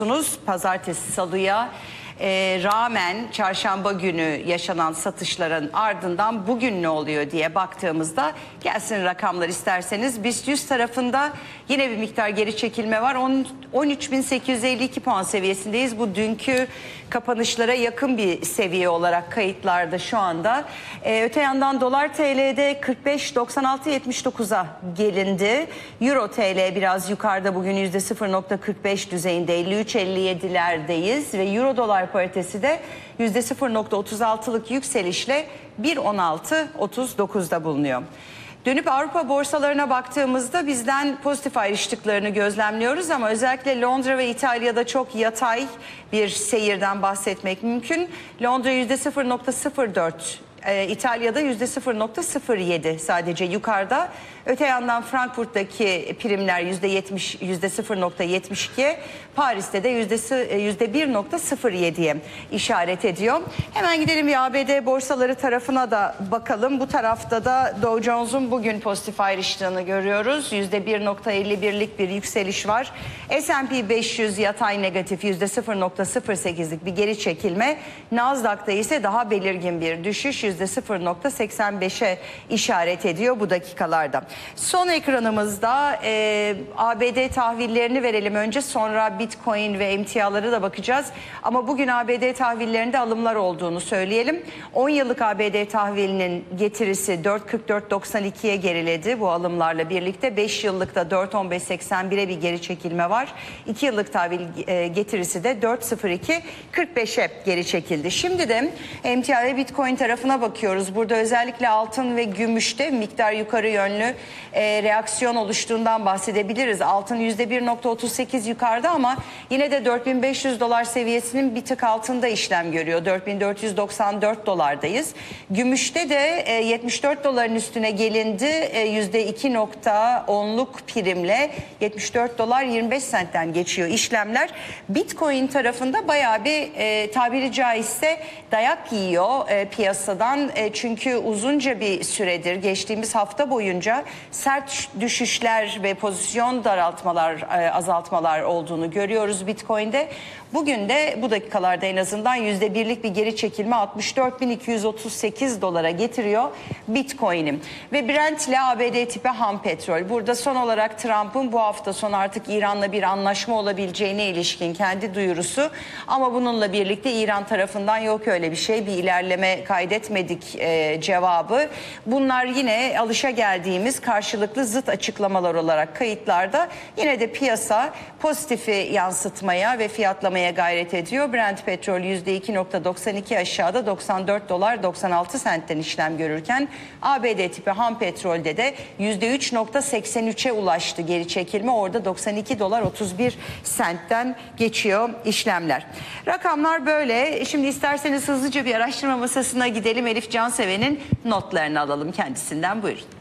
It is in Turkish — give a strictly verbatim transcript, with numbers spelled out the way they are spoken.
Pazartesi salıya e, rağmen çarşamba günü yaşanan satışların ardından bugün ne oluyor diye baktığımızda gelsin rakamlar isterseniz. BIST yüz tarafında yine bir miktar geri çekilme var. on üç bin sekiz yüz elli iki puan seviyesindeyiz. Bu dünkü kapanışlara yakın bir seviye olarak kayıtlarda şu anda. E, öte yandan dolar T L'de kırk beş doksan altı yetmiş dokuza gelindi. Euro T L biraz yukarıda, bugün yüzde sıfır nokta kırk beş düzeyinde elli üç elli yedilerdeyiz ve Euro dolar paritesi de yüzde sıfır nokta otuz altılık yükselişle bir on altı otuz dokuzda bulunuyor. Dönüp Avrupa borsalarına baktığımızda bizden pozitif ayrıştıklarını gözlemliyoruz ama özellikle Londra ve İtalya'da çok yatay bir seyirden bahsetmek mümkün. Londra yüzde sıfır nokta sıfır dört, e, İtalya'da yüzde sıfır nokta sıfır yedi sadece yukarıda. Öte yandan Frankfurt'taki primler yüzde yetmiş, yüzde sıfır nokta yetmiş iki, Paris'te de yüzde bir nokta sıfır yediye işaret ediyor. Hemen gidelim bir A B D borsaları tarafına da bakalım. Bu tarafta da Dow Jones'un bugün pozitif ayrıştığını görüyoruz. yüzde bir nokta elli birlik bir yükseliş var. S and P beş yüz yatay negatif, yüzde sıfır nokta sıfır sekizlik bir geri çekilme. Nasdaq'ta ise daha belirgin bir düşüş, yüzde sıfır nokta seksen beşe işaret ediyor bu dakikalarda. Son ekranımızda e, A B D tahvillerini verelim önce, sonra Bitcoin ve emtiaları da bakacağız. Ama bugün A B D tahvillerinde alımlar olduğunu söyleyelim. on yıllık A B D tahvilinin getirisi dört kırk dört doksan ikiye geriledi bu alımlarla birlikte. beş yıllıkta dört on beş seksen bire bir geri çekilme var. iki yıllık tahvil e, getirisi de dört sıfır iki kırk beşe geri çekildi. Şimdi de emtia ve Bitcoin tarafına bakıyoruz. Burada özellikle altın ve gümüşte miktar yukarı yönlü e, reaksiyon oluştuğundan bahsedebiliriz. Altın yüzde bir nokta otuz sekiz yukarıda ama yine de dört bin beş yüz dolar seviyesinin bir tık altında işlem görüyor. dört bin dört yüz doksan dört dolardayız. Gümüşte de e, yetmiş dört doların üstüne gelindi. E, yüzde iki nokta onluk primle yetmiş dört dolar yirmi beş sentten geçiyor işlemler. Bitcoin tarafında bayağı bir e, tabiri caizse dayak yiyor e, piyasadan. E, çünkü uzunca bir süredir, geçtiğimiz hafta boyunca sert düşüşler ve pozisyon daraltmalar, e, azaltmalar olduğunu görüyoruz Bitcoin'de. Bugün de bu dakikalarda en azından yüzde birlik bir geri çekilme altmış dört bin iki yüz otuz sekiz dolara getiriyor Bitcoin'im. Ve Brent ile A B D tipi ham petrol. Burada son olarak Trump'ın bu hafta sonu artık İran'la bir anlaşma olabileceğine ilişkin kendi duyurusu. Ama bununla birlikte İran tarafından yok öyle bir şey, bir ilerleme kaydetmedik e, cevabı. Bunlar yine alışa geldiğimiz karşılıklı zıt açıklamalar olarak kayıtlarda. Yine de piyasa pozitifi yansıtmaya ve fiyatlamaya gayret ediyor. Brent petrol yüzde iki nokta doksan iki aşağıda doksan dört dolar doksan altı sentten işlem görürken A B D tipi ham petrolde de yüzde üç nokta seksen üçe ulaştı geri çekilme. Orada doksan iki dolar otuz bir sentten geçiyor işlemler. Rakamlar böyle. Şimdi isterseniz hızlıca bir araştırma masasına gidelim. Elif Canseven'in notlarını alalım kendisinden. Buyurun.